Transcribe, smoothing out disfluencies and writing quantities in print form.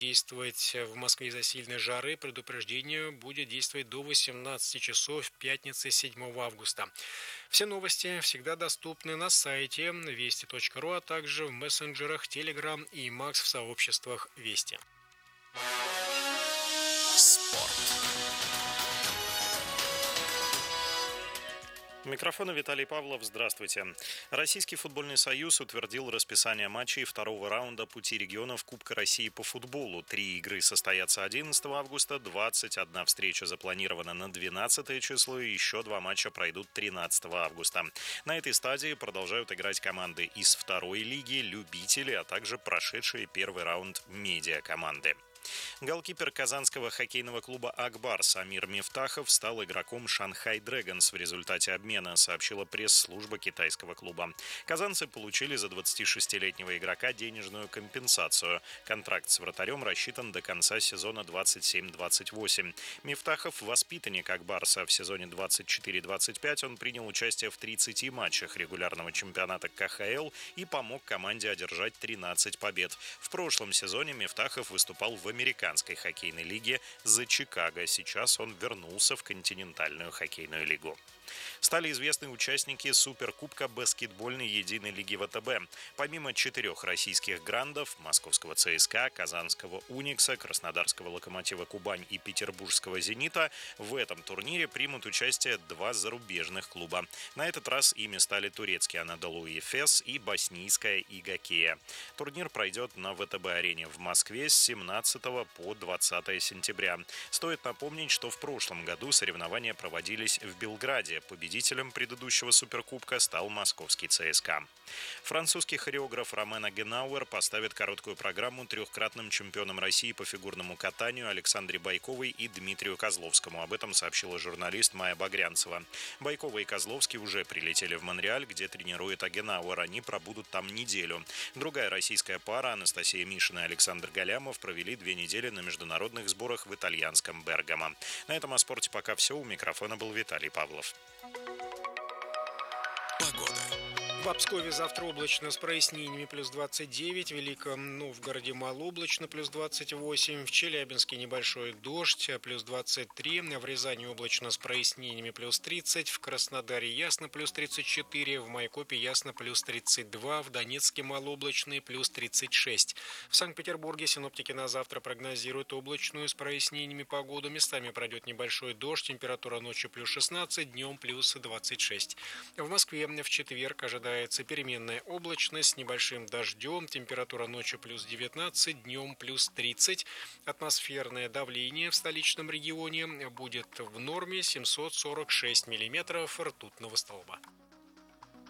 действовать в Москве из-за сильной жары. Предупреждение будет действовать до 18 часов пятницы 7 августа. Все новости всегда доступны на сайте вести.ру, а также в мессенджерах Telegram и Max в сообществах Вести. Спорт. У микрофона Виталий Павлов. Здравствуйте. Российский футбольный союз утвердил расписание матчей второго раунда пути регионов Кубка России по футболу. 3 игры состоятся 11 августа, 21 встреча запланирована на 12 число и еще 2 матча пройдут 13 августа. На этой стадии продолжают играть команды из второй лиги, любители, а также прошедшие первый раунд медиакоманды. Голкипер казанского хоккейного клуба «Акбар» Самир Мифтахов стал игроком «Шанхай Дрэгонс» в результате обмена, сообщила пресс-служба китайского клуба. Казанцы получили за 26-летнего игрока денежную компенсацию. Контракт с вратарем рассчитан до конца сезона 27-28. Мифтахов – воспитанник «Акбарса». В сезоне 24-25 он принял участие в 30 матчах регулярного чемпионата КХЛ и помог команде одержать 13 побед. В прошлом сезоне Мифтахов выступал в американской хоккейной лиге за Чикаго. Сейчас он вернулся в континентальную хоккейную лигу. Стали известны участники Суперкубка баскетбольной единой лиги ВТБ. Помимо 4 российских грандов – московского ЦСКА, казанского Уникса, краснодарского Локомотива Кубань и петербургского Зенита, в этом турнире примут участие 2 зарубежных клуба. На этот раз ими стали турецкий Анадолу Эфес и боснийская Игокея. Турнир пройдет на ВТБ-арене в Москве с 17 по 20 сентября. Стоит напомнить, что в прошлом году соревнования проводились в Белграде. Победителем предыдущего Суперкубка стал московский ЦСКА. Французский хореограф Ромен Агенауэр поставит короткую программу 3-кратным чемпионам России по фигурному катанию Александре Байковой и Дмитрию Козловскому. Об этом сообщила журналист Майя Багрянцева. Байкова и Козловский уже прилетели в Монреаль, где тренирует Агенауэр. Они пробудут там неделю. Другая российская пара, Анастасия Мишина и Александр Галямов, провели 2 недели на международных сборах в итальянском Бергамо. На этом о спорте пока все. У микрофона был Виталий Павлов. В Обскове завтра облачно с прояснениями плюс 29, в Великом Новгороде малооблачно плюс 28, в Челябинске небольшой дождь плюс 23, в Рязани облачно с прояснениями плюс 30, в Краснодаре ясно плюс 34, в Майкопе ясно плюс 32, в Донецке малооблачный плюс 36. В Санкт-Петербурге синоптики на завтра прогнозируют облачную с прояснениями погоду, местами пройдет небольшой дождь, температура ночью плюс 16, днем плюс 26. В Москве в четверг ожидается переменная облачность с небольшим дождем, температура ночью плюс 19, днем плюс 30. Атмосферное давление в столичном регионе будет в норме 746 миллиметров ртутного столба.